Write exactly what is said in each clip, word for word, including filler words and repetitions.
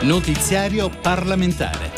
Notiziario parlamentare.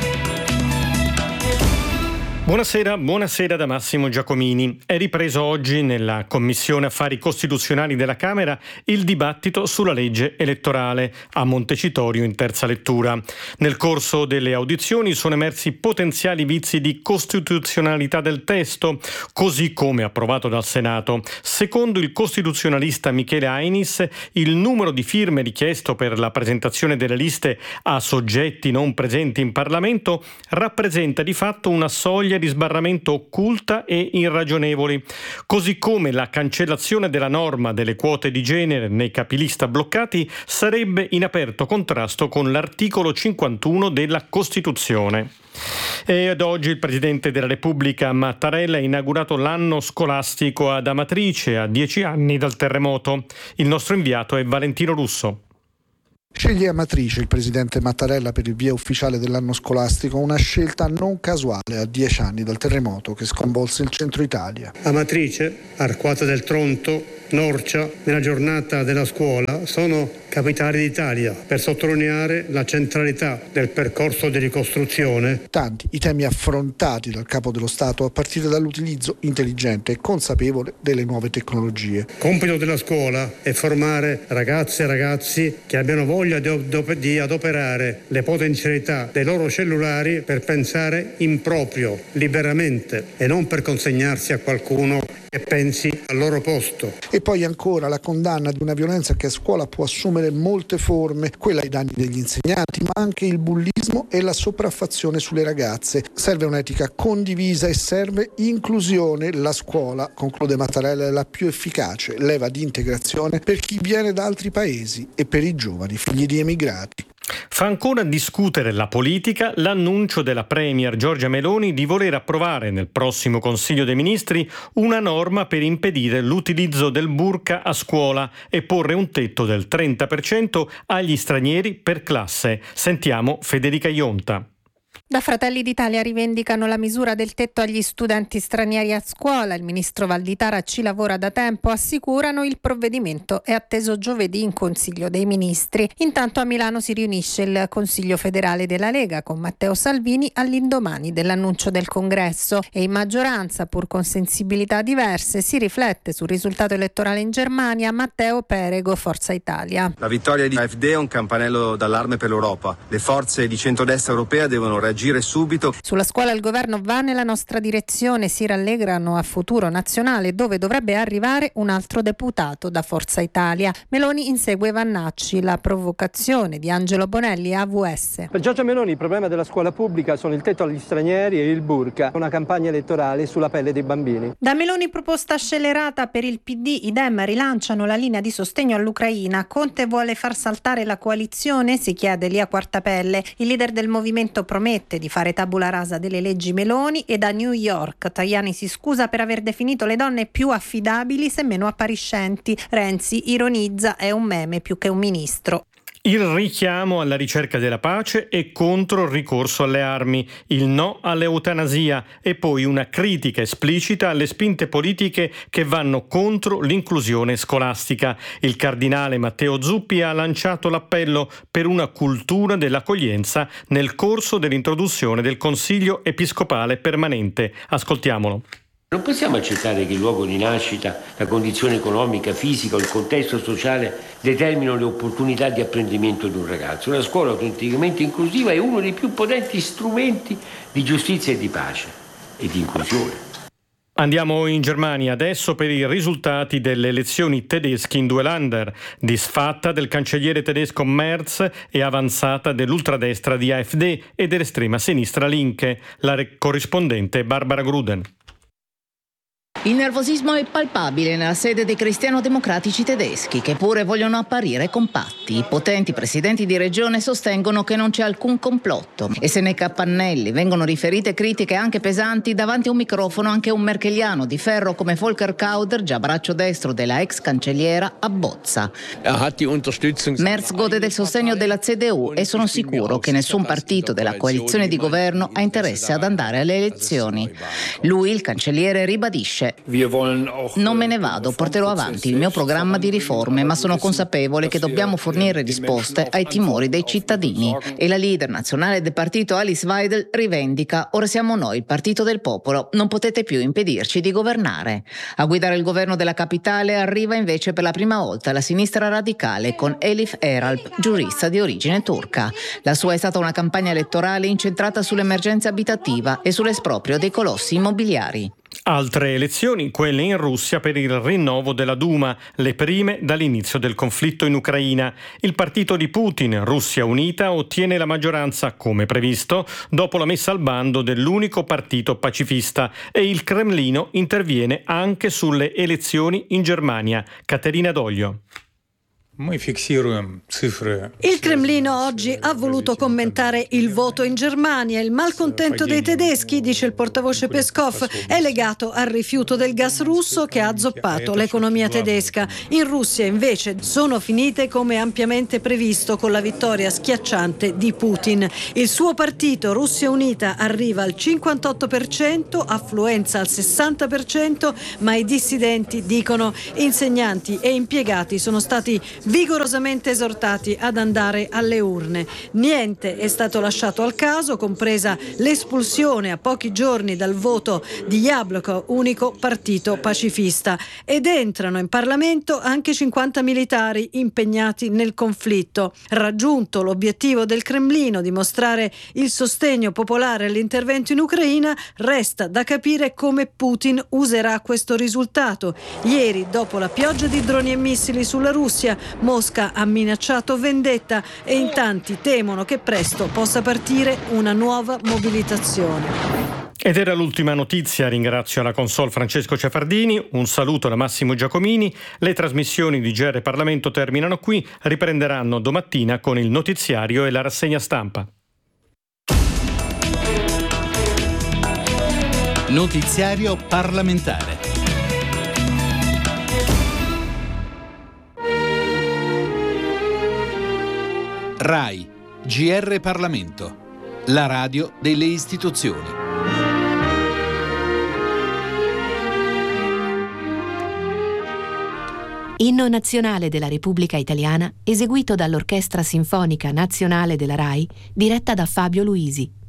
Buonasera, buonasera da Massimo Giacomini. È ripreso oggi nella Commissione Affari Costituzionali della Camera il dibattito sulla legge elettorale a Montecitorio in terza lettura. Nel corso delle audizioni sono emersi potenziali vizi di costituzionalità del testo, così come approvato dal Senato. Secondo il costituzionalista Michele Ainis, il numero di firme richiesto per la presentazione delle liste a soggetti non presenti in Parlamento rappresenta di fatto una soglia di sbarramento occulta e irragionevoli, così come la cancellazione della norma delle quote di genere nei capilista bloccati sarebbe in aperto contrasto con l'articolo cinquantuno della Costituzione. E ad oggi il Presidente della Repubblica Mattarella ha inaugurato l'anno scolastico ad Amatrice a dieci anni dal terremoto. Il nostro inviato è Valentino Russo. Sceglie Amatrice il presidente Mattarella per il via ufficiale dell'anno scolastico, una scelta non casuale a dieci anni dal terremoto che sconvolse il centro Italia. Amatrice, Arquata del Tronto, Norcia, nella giornata della scuola sono capitali d'Italia per sottolineare la centralità del percorso di ricostruzione. Tanti i temi affrontati dal capo dello Stato a partire dall'utilizzo intelligente e consapevole delle nuove tecnologie. Compito della scuola è formare ragazze e ragazzi che abbiano voglia di adoperare le potenzialità dei loro cellulari per pensare in proprio, liberamente, e non per consegnarsi a qualcuno che pensi al loro posto. E poi ancora la condanna di una violenza che a scuola può assumere molte forme, quella ai danni degli insegnanti, ma anche il bullismo e la sopraffazione sulle ragazze. Serve un'etica condivisa e serve inclusione. La scuola, conclude Mattarella, è la più efficace leva di integrazione per chi viene da altri paesi e per i giovani figli di emigrati. Fa ancora discutere la politica l'annuncio della Premier Giorgia Meloni di voler approvare nel prossimo Consiglio dei Ministri una norma per impedire l'utilizzo del burqa a scuola e porre un tetto del trenta per cento agli stranieri per classe. Sentiamo Federica Ionta. Da Fratelli d'Italia rivendicano la misura del tetto agli studenti stranieri a scuola. Il ministro Valditara ci lavora da tempo, assicurano. Il provvedimento è atteso giovedì in Consiglio dei Ministri. Intanto a Milano si riunisce il Consiglio federale della Lega con Matteo Salvini all'indomani dell'annuncio del Congresso e in maggioranza, pur con sensibilità diverse, si riflette sul risultato elettorale in Germania. Matteo Perego, Forza Italia. La vittoria di A F D è un campanello d'allarme per l'Europa. Le forze di centrodestra europea devono reagire subito. Sulla scuola il governo va nella nostra direzione, si rallegrano a Futuro Nazionale, dove dovrebbe arrivare un altro deputato da Forza Italia. Meloni insegue Vannacci, la provocazione di Angelo Bonelli a A V S. Per Giorgia Meloni il problema della scuola pubblica sono il tetto agli stranieri e il burqa, una campagna elettorale sulla pelle dei bambini. Da Meloni proposta scellerata per il P D, i Dem rilanciano la linea di sostegno all'Ucraina. Conte vuole far saltare la coalizione, si chiede Lia Quartapelle. Il leader del movimento promette di fare tabula rasa delle leggi Meloni e da New York Tajani si scusa per aver definito le donne più affidabili se meno appariscenti. Renzi ironizza, è un meme più che un ministro. Il richiamo alla ricerca della pace e contro il ricorso alle armi, il no all'eutanasia e poi una critica esplicita alle spinte politiche che vanno contro l'inclusione scolastica. Il cardinale Matteo Zuppi ha lanciato l'appello per una cultura dell'accoglienza nel corso dell'introduzione del Consiglio Episcopale Permanente. Ascoltiamolo. Non possiamo accettare che il luogo di nascita, la condizione economica, fisica o il contesto sociale determinino le opportunità di apprendimento di un ragazzo. Una scuola autenticamente inclusiva è uno dei più potenti strumenti di giustizia e di pace e di inclusione. Andiamo in Germania adesso per i risultati delle elezioni tedesche in due Länder, disfatta del cancelliere tedesco Merz e avanzata dell'ultradestra di A F D e dell'estrema sinistra Linke. La corrispondente Barbara Gruden. Il nervosismo è palpabile nella sede dei cristiano-democratici tedeschi, che pure vogliono apparire compatti. I potenti presidenti di regione sostengono che non c'è alcun complotto e se nei capannelli vengono riferite critiche anche pesanti, davanti a un microfono anche un merkeliano di ferro come Volker Kauder, già braccio destro della ex cancelliera, abbozza. Merz gode del sostegno della C D U e sono sicuro che nessun partito della coalizione di governo ha interesse ad andare alle elezioni. Lui, il cancelliere, ribadisce: dice: non me ne vado, porterò avanti il mio programma di riforme, ma sono consapevole che dobbiamo fornire risposte ai timori dei cittadini. E la leader nazionale del partito Alice Weidel rivendica: ora siamo noi, il partito del popolo, non potete più impedirci di governare. A guidare il governo della capitale arriva invece per la prima volta la sinistra radicale con Elif Eralp, giurista di origine turca. La sua è stata una campagna elettorale incentrata sull'emergenza abitativa e sull'esproprio dei colossi immobiliari. Altre elezioni, quelle in Russia per il rinnovo della Duma, le prime dall'inizio del conflitto in Ucraina. Il partito di Putin, Russia Unita, ottiene la maggioranza, come previsto, dopo la messa al bando dell'unico partito pacifista, e il Cremlino interviene anche sulle elezioni in Germania. Caterina Doglio. Il Cremlino oggi ha voluto commentare il voto in Germania. Il malcontento dei tedeschi, dice il portavoce Peskov, è legato al rifiuto del gas russo che ha azzoppato l'economia tedesca. In Russia invece sono finite come ampiamente previsto con la vittoria schiacciante di Putin. Il suo partito, Russia Unita, arriva al cinquantotto per cento, affluenza al sessanta per cento, ma i dissidenti dicono: insegnanti e impiegati sono stati vigorosamente esortati ad andare alle urne. Niente è stato lasciato al caso, compresa l'espulsione a pochi giorni dal voto di Jabloko, unico partito pacifista. Ed entrano in Parlamento anche cinquanta militari impegnati nel conflitto. Raggiunto l'obiettivo del Cremlino di mostrare il sostegno popolare all'intervento in Ucraina, resta da capire come Putin userà questo risultato. Ieri, dopo la pioggia di droni e missili sulla Russia, Mosca ha minacciato vendetta e in tanti temono che presto possa partire una nuova mobilitazione. Ed era l'ultima notizia. Ringrazio alla console Francesco Ciafardini, un saluto da Massimo Giacomini. Le trasmissioni di G R Parlamento terminano qui, riprenderanno domattina con il notiziario e la rassegna stampa. Notiziario parlamentare. RAI, G R Parlamento, la radio delle istituzioni. Inno nazionale della Repubblica Italiana, eseguito dall'Orchestra Sinfonica Nazionale della RAI, diretta da Fabio Luisi.